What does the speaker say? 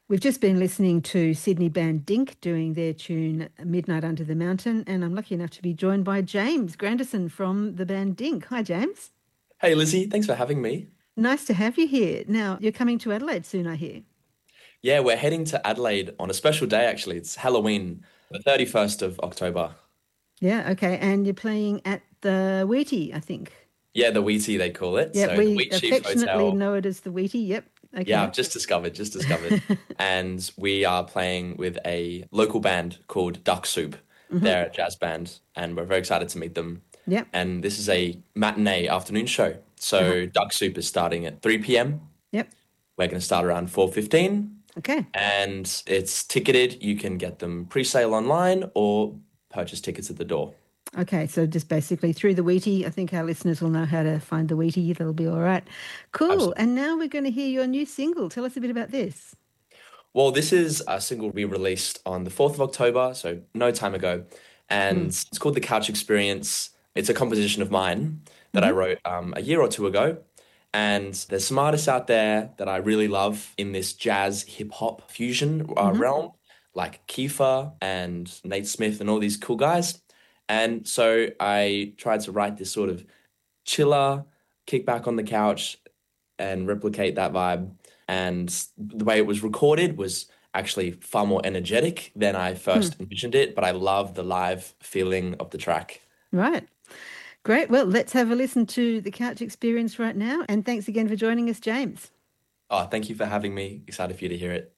We've just been listening to Sydney band Dink doing their tune Midnight Under the Mountain, and I'm lucky enough to be joined by James Grandison from the band Dink. Hi, James. Hey Lizzie, thanks for having me. Nice to have you here. Now, you're coming to Adelaide soon, I hear. Yeah, we're heading to Adelaide on a special day actually. It's Halloween, the 31st of October. Yeah, okay. And you're playing at the Wheatie, I think. Yeah, the Wheatie they call it. Yeah, So the we Wheatsheaf affectionately Hotel. know it as the Wheatie. Yep. Yeah, Okay. I've just discovered. And we are playing with a local band called Duck Soup. Hmm. They're a jazz band and we're very excited to meet them. Yep. And this is a matinee afternoon show. Uh-huh. So Duck Soup is starting at 3 p.m. Yep. We're going to start around 4:15 Okay. and it's ticketed. You can get them pre-sale online or purchase tickets at the door. Okay, so just basically through the Wheatie, I think our listeners will know how to find the Wheatie. They'll be all right. Cool. Absolutely. And now we're going to hear your new single. Tell us a bit about this. Well, this is a single we released on the 4th of October, so no time ago. And Mm. it's called The Couch Experience. It's a composition of mine that I Hmm. wrote a year or two ago. And there's some artists out there that I really love in this jazz hip hop fusion Hmm. realm, like Kiefer and Nate Smith and all these cool guys. And so I tried to write this sort of chiller, kick back on the couch and replicate that vibe. And the way it was recorded was actually far more energetic than I Hmm. first envisioned it, but I love the live feeling of the track. Right. Great. Well, let's have a listen to the couch experience right now. And thanks again for joining us, James. Oh, thank you for having me. Excited for you to hear it.